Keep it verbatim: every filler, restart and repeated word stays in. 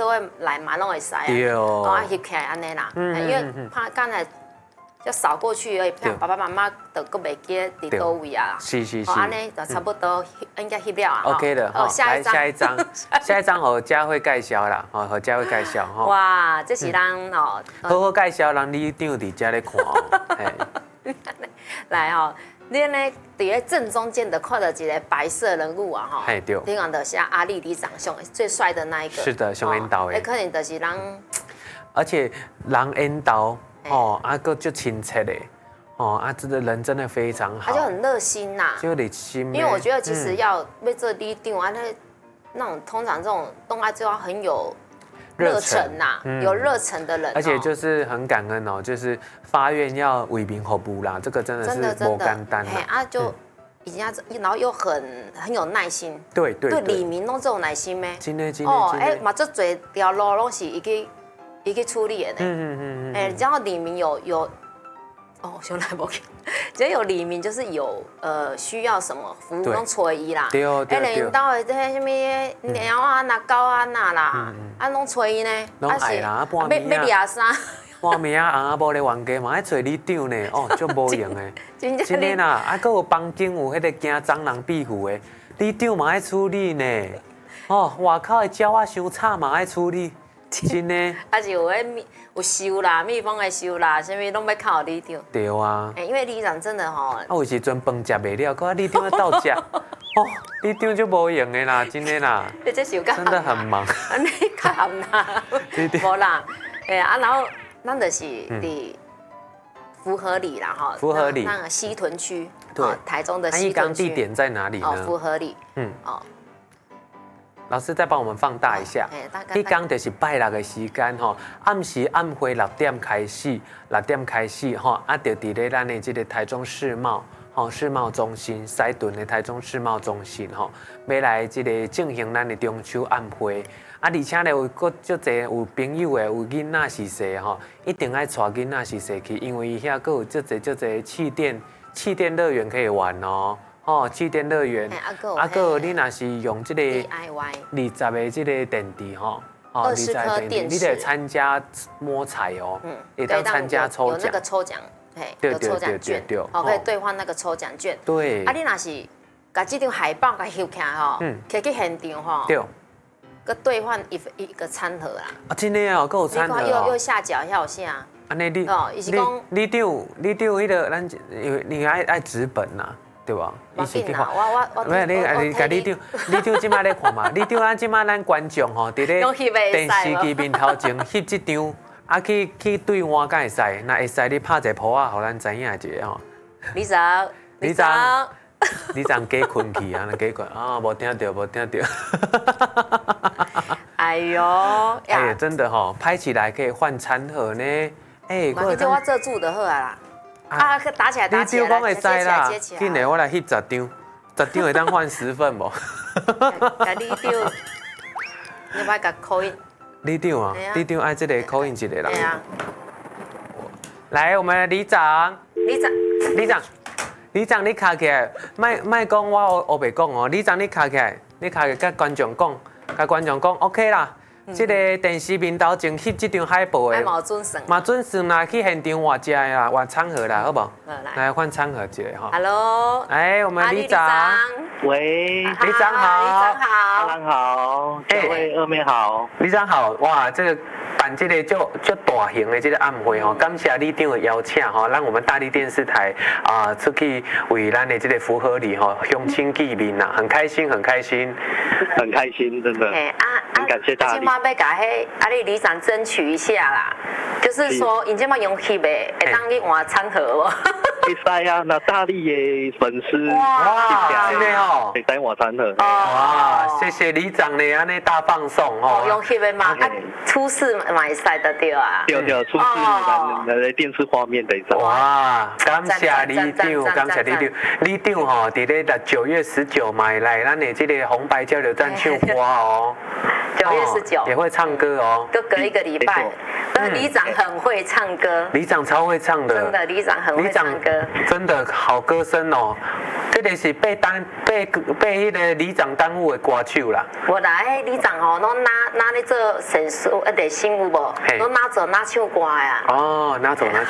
做伙来嘛，拢会使啊。 对哦。 啊，翕起来安尼啦，因为怕刚才就扫过去而已，怕爸爸妈妈都搁袂记伫倒位啊。 是是是。 安尼就差不多应该翕了啊。 OK 的，好，来下一张，下一张和佳慧介绍啦，哦，和佳慧介绍哈。 哇，这是咱哦， 好好介绍，让李长伫遮咧看哦。 来哦。你呢？伫咧正中间的看到一个白色人物啊，哈， 对， 顶上的是阿里里长上最帅的那一个。 是的，上缘投的。 那可能就是人， 而且人缘投哦，啊个就亲切的，哦啊，这个人真的非常好。 他就很热心呐， 就热心。 因为我觉得其实要为这里长啊，那那种通常这种动爱就要很有。热忱呐，嗯、有热忱的人、哦， 而且就是很感恩哦，就是发愿要为民服务啦，这个真的是不简单啦。 啊，就已经要，然后又很很有耐心。 对对对，李明拢这种耐心咩？ 真的真的。 哦，哎，嘛这侪条路拢是伊去伊去处理的呢。嗯嗯嗯嗯。哎，只要李明有有，哦，想来无去，只要有李明就是有呃需要什么服务拢找伊啦。 对哦对哦。 哎，领导的这些什么鸟啊、那高啊那啦。啊，拢找伊呢， 拢爱啦，啊半暝啊，要抓啥？ 半暝啊，红阿婆咧冤家嘛，爱找里长呢，哦，足无用的，真的啦，啊，搁有房间有迄个惊蟑螂壁虎的，里长嘛爱处理呢，哦，外口的鸟啊伤吵嘛爱处理，真的。 啊是有迄蜜有收啦，蜜蜂的收啦，啥物拢要靠里长。 对啊。 哎，因为里长真的吼。 啊，有时阵饭食袂了，搁里长要倒食。哦，里长就无用的啦，真的啦， 你这是真的很忙。 安尼较含啦，无啦，哎啊，然后咱就是伫福和里啦哈， 福和里那个西屯区， 对， 台中的西屯区。 地点在哪里呢？ 哦，福和里，嗯，哦， 老师再帮我们放大一下。迄天就是拜六的时间吼，暗时暗晡六点开始，六点开始吼，啊，就伫咧咱的这个台中世贸。吼，世贸中心，西屯的台中世贸中心吼，要来这个进行咱的中秋晚会，啊，而且咧有个足侪有朋友的，有囡仔是细吼，一定爱带囡仔是细去，因为伊遐个有足侪足侪气垫气垫乐园可以玩哦，哦，气垫乐园，啊个你若是用这个二十的这个电池吼， 哦，二十颗电池， 你得参加摸彩哦，嗯，也当参加抽奖， 有那个抽奖。有抽奖券，哦，可以兑换那个抽奖券。 对。 啊，你若是把这张海报给翕起来吼，摕去现场吼， 对， 佮兑换一一个餐盒啦。 啊，真的哦，佮有餐盒哦。 右右下角遐有啥？ 安尼你哦，伊是讲你长你长迄个咱，因为你爱爱纸本呐，对吧？ 我紧啦，我我我。 没有你，你甲你长你长即摆咧看嘛？你长咱即摆咱观众吼，伫咧电视机面头前翕即张。啊，去去兑换敢会使？那会使你拍一个谱啊，互咱知影一下吼。 李长， 李长，李长假困去啊，假困啊，无听到，无听到。 哎呦， 哎，真的吼，拍起来可以换餐盒呢。哎， 我叫我做主就好啦。啊，打起来，打起来， 接起来，接起来。紧来，我来翕十张，十张会当换十份无？ 甲李长，你歹甲扣印。 里长啊，里长爱这个口音一个啦。来，我们里长。 里长， 里长，里长，你卡起来，卖卖讲我我袂讲哦。里长，你卡起来，你卡起来，甲观众讲，甲观众讲 ，OK 啦。这个电视频道前翕这张海报的， 嘛准算， 嘛准算啦，去现场换食啦，换餐盒啦，好不好？来换餐盒一个哈。 Hello， 哎，我们里长。 喂， 里长好， 里长好， 大家好，各位二妹好， 里长好，哇，这个办这个就就大型的这个晚会吼，感谢里长的邀请吼，让我们大力电视台啊出去为咱的这个福和里吼乡亲见面呐，很开心，很开心， 很开心，真的，很感谢大力。 今麦要甲迄阿里里长争取一下啦，就是说，因今麦用翕的，会当去换餐盒哦。 可以使啊，那大力的粉丝哇，真的哦， 可以使换餐盒。 哇，谢谢里长的安尼大放送哦。 用翕的嘛，啊，出示嘛会使得到啊。 对对，出示咱的电视画面的一张。 哇，感谢里长，感谢里长，里长吼，伫咧六九月十九买来咱的这个红白交流站唱歌哦。 九月十九也会唱歌哦， 就隔一个礼拜。那里长很会唱歌， 里长超会唱的， 真的里长很会唱歌， 真的好歌声哦。这个是被单被被迄个里长耽误的歌手啦。 我来里长哦，拢拿那那咧做神书一个新有无？都拿走拿唱歌呀。 哦，拿走拿